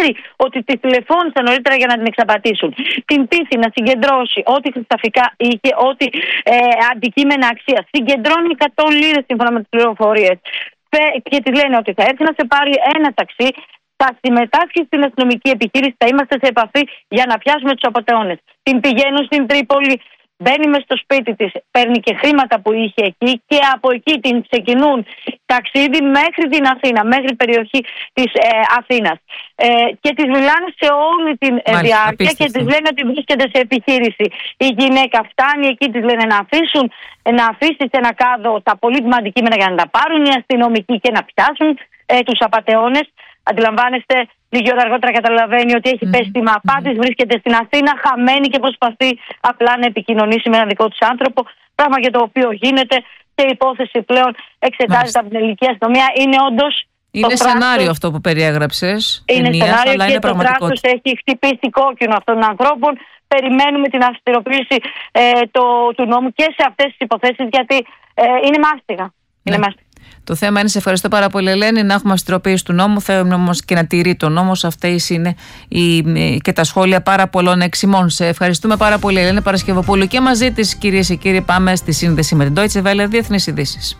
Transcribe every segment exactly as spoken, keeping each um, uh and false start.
ξέρει ότι τη τηλεφώνησαν νωρίτερα για να την εξαπατήσουν. Την πείθει να συγκεντρώσει ό,τι χρησταφικά είχε, ό,τι ε, αντικείμενα αξία. Συγκεντρώνει εκατό λίρες σύμφωνα με τις πληροφορίες. Και τη λένε ότι θα έρθει να σε πάρει ένα ταξί, θα συμμετάσχει στην αστυνομική επιχείρηση, θα είμαστε σε επαφή για να πιάσουμε τους απατεώνες. Την πηγαίνουν στην Τρίπολη, μπαίνει μες στο σπίτι της, παίρνει και χρήματα που είχε εκεί και από εκεί την ξεκινούν ταξίδι μέχρι την Αθήνα, μέχρι την περιοχή της ε, Αθήνας. Ε, και τις μιλάνε σε όλη τη ε, διάρκεια και τις λένε ότι βρίσκεται σε επιχείρηση. Η γυναίκα φτάνει εκεί, τις λένε να αφήσουν, να αφήσει σε ένα κάδο τα πολύτιμα αντικείμενα για να τα πάρουν οι αστυνομικοί και να πιάσουν ε, τους απατεώνες. Αντιλαμβάνεστε, λίγη ώρα αργότερα καταλαβαίνει ότι έχει mm. πέσει τιμά απάτης, mm. βρίσκεται στην Αθήνα, χαμένη και προσπαθεί απλά να επικοινωνήσει με έναν δικό της άνθρωπο. Πράγμα για το οποίο γίνεται και η υπόθεση πλέον εξετάζεται από την ελληνική αστυνομία. Είναι όντως. Είναι σενάριο αυτό που περιέγραψες. Είναι ενίας, σενάριο αλλά και είναι το κράτος έχει χτυπήσει κόκκινο αυτών των ανθρώπων. Περιμένουμε την αυστηροποίηση ε, το, του νόμου και σε αυτές τις υποθέσεις, γιατί ε, είναι μάστιγα. Ναι. Είναι μάστιγα. Το θέμα είναι, σε ευχαριστώ πάρα πολύ, Ελένη, να έχουμε αυστηροποίηση του νόμου. Θέλουμε όμως και να τηρεί τον νόμο. Αυτές είναι οι, και τα σχόλια πάρα πολλών εξημών. Σε ευχαριστούμε πάρα πολύ, Ελένη Παρασκευοπούλου. Και μαζί της, κυρίες και κύριοι, πάμε στη σύνδεση με την Deutsche Welle, διεθνείς ειδήσεις.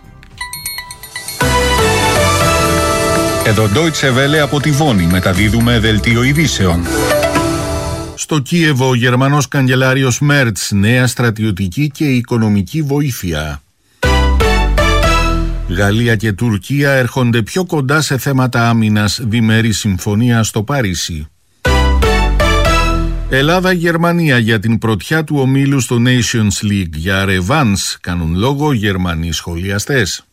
Εδώ Deutsche Welle από τη Βόνη, μεταδίδουμε δελτίο ειδήσεων. Στο Κίεβο, ο Γερμανός καγκελάριος Μέρτς, νέα στρατιωτική και οικονομική βοήθεια. Γαλλία και Τουρκία έρχονται πιο κοντά σε θέματα άμυνας, διμερή συμφωνία στο Παρίσι. Ελλάδα-Γερμανία για την πρωτιά του ομίλου στο Nations League. Για ρεβάνς κάνουν λόγο Γερμανοί σχολιαστές.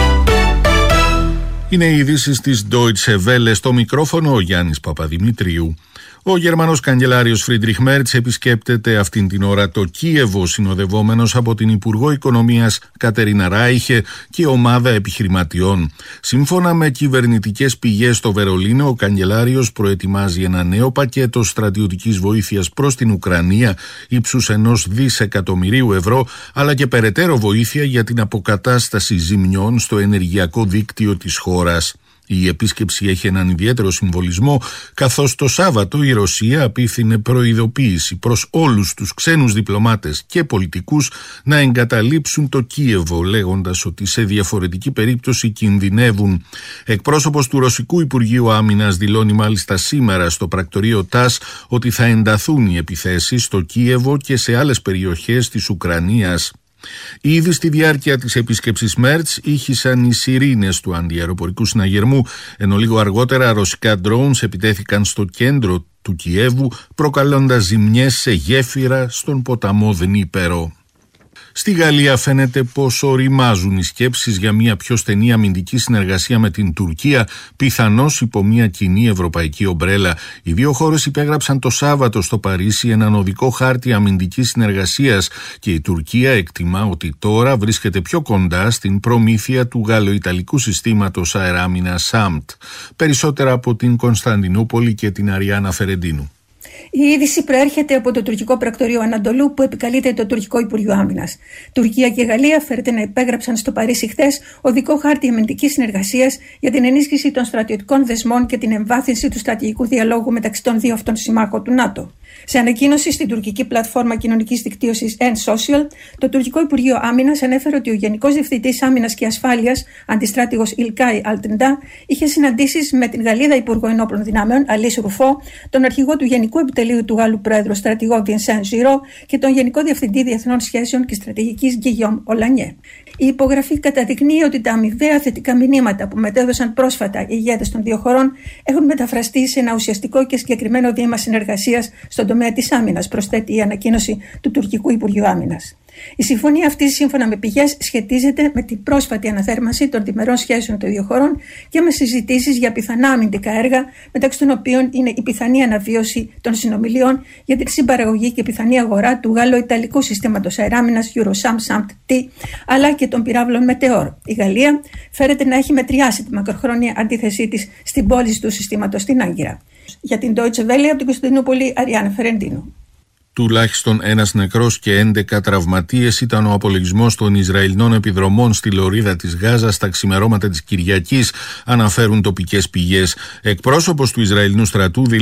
Είναι οι ειδήσεις της Deutsche Welle, στο μικρόφωνο ο Γιάννης Παπαδημητρίου. Ο Γερμανός καγκελάριος Φρίντριχ Μέρτς επισκέπτεται αυτήν την ώρα το Κίεβο, συνοδευόμενος από την Υπουργό Οικονομίας Κατερίνα Ράιχε και ομάδα επιχειρηματιών. Σύμφωνα με κυβερνητικές πηγές στο Βερολίνο, ο καγκελάριος προετοιμάζει ένα νέο πακέτο στρατιωτικής βοήθειας προς την Ουκρανία ύψους ενός δισεκατομμυρίου ευρώ, αλλά και περαιτέρω βοήθεια για την αποκατάσταση ζημιών στο ενεργειακό δίκτυο της χώρας. Η επίσκεψη έχει έναν ιδιαίτερο συμβολισμό, καθώς το Σάββατο η Ρωσία απίθυνε προειδοποίηση προς όλους τους ξένους διπλωμάτες και πολιτικούς να εγκαταλείψουν το Κίεβο, λέγοντας ότι σε διαφορετική περίπτωση κινδυνεύουν. Εκπρόσωπος του Ρωσικού Υπουργείου Άμυνας δηλώνει μάλιστα σήμερα στο πρακτορείο ΤΑΣ ότι θα ενταθούν οι επιθέσεις στο Κίεβο και σε άλλες περιοχές της Ουκρανίας. Ήδη στη διάρκεια της επίσκεψης Μέρτς ήχησαν οι σιρήνες του αντιαεροπορικού συναγερμού, ενώ λίγο αργότερα ρωσικά drones επιτέθηκαν στο κέντρο του Κιέβου, προκαλώντας ζημιές σε γέφυρα στον ποταμό Δνίπερο. Στη Γαλλία φαίνεται πως οριμάζουν οι σκέψεις για μια πιο στενή αμυντική συνεργασία με την Τουρκία, πιθανώς υπό μια κοινή ευρωπαϊκή ομπρέλα. Οι δύο χώρες υπέγραψαν το Σάββατο στο Παρίσι έναν οδικό χάρτη αμυντικής συνεργασίας και η Τουρκία εκτιμά ότι τώρα βρίσκεται πιο κοντά στην προμήθεια του γαλλο-ιταλικού συστήματος αεράμινας ΣΑΜΤ. Περισσότερα από την Κωνσταντινούπολη και την Αριάννα Φερεντίνου. Η είδηση προέρχεται από το τουρκικό πρακτορείο Ανατολού που επικαλείται το τουρκικό Υπουργείο Άμυνας. Τουρκία και Γαλλία φέρεται να υπέγραψαν στο Παρίσι χθες οδικό χάρτη αμυντικής συνεργασίας για την ενίσχυση των στρατιωτικών δεσμών και την εμβάθυνση του στρατηγικού διαλόγου μεταξύ των δύο αυτών συμμάχων του ΝΑΤΟ. Σε ανακοίνωση στην τουρκική πλατφόρμα κοινωνικής δικτύωσης N-Social, το τουρκικό Υπουργείο Άμυνας ανέφερε ότι ο Γενικός Διευθυντής Άμυνας και Ασφάλειας, αντιστράτηγος Ιλκάι Αλτεντά, είχε συναντήσεις με την Γαλλίδα Υπουργό Ενόπλων Δυνάμεων, Αλής Ρουφό, τον αρχηγό του Γενικού Επιτελείου του Γάλλου Πρόεδρου Στρατηγό Βινσέν Ζιρό και τον Γενικό Διευθυντή Διεθνών Σχέσεων και Στρατηγικής Γκυγιόμ Ολανιέ. Η υπογραφή καταδεικνύει ότι τα αμοιβαία θετικά μηνύματα που μετέδωσαν πρόσφατα οι ηγέτες των δύο χωρών έχουν μεταφραστεί σε ένα ουσιαστικό και συγκεκριμένο βήμα συνεργασίας στον τομέα της άμυνας, προσθέτει η ανακοίνωση του τουρκικού Υπουργείου Άμυνας. Η συμφωνία αυτή, σύμφωνα με πηγές, σχετίζεται με την πρόσφατη αναθέρμανση των διμερών σχέσεων των δύο χωρών και με συζητήσεις για πιθανά αμυντικά έργα, μεταξύ των οποίων είναι η πιθανή αναβίωση των συνομιλιών για την συμπαραγωγή και πιθανή αγορά του γάλλο-ιταλικού συστήματος αεράμινας Eurosam-SAMT-T, αλλά και των πυράβλων Meteor. Η Γαλλία φέρεται να έχει μετριάσει τη μακροχρόνια αντίθεσή της στην πώληση του συστήματος στην Άγκυρα. Για την Deutsche Welle από την Κωνσταντινούπολη, Αριάννα Φερεντίνου. Τουλάχιστον ένας νεκρός και έντεκα τραυματίες ήταν ο απολογισμός των Ισραηλινών επιδρομών στη λωρίδα της Γάζας στα ξημερώματα της Κυριακής, αναφέρουν τοπικές πηγές. Εκπρόσωπος του Ισραηλινού στρατού